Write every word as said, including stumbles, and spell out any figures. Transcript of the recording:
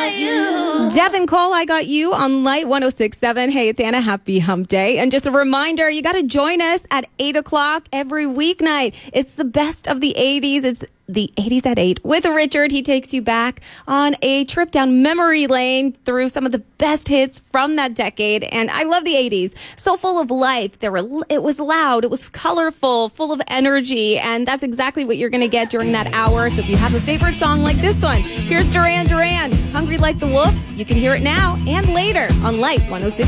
got you. Devin Cole, I got you on Light one oh six point seven. Hey, it's Anna. Happy Hump Day. And just a reminder, you got to join us at eight o'clock every weeknight. It's the best of the eighties. It's the eighties at eight with Richard. He takes you back on a trip down memory lane through some of the best hits from that decade. And I love the eighties. So full of life. There were, it was loud. It was colorful, full of energy. And that's exactly what you're going to get during that hour. So if you have a favorite song like this one, here's Duran Duran, Hungry Like the Wolf. You can hear it now and later on Light one oh six point seven.